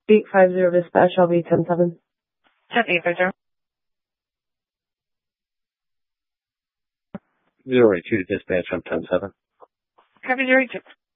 850 dispatch, I'll be 10-7. 10-850. 082 to dispatch, I'm 10-7. Copy 082.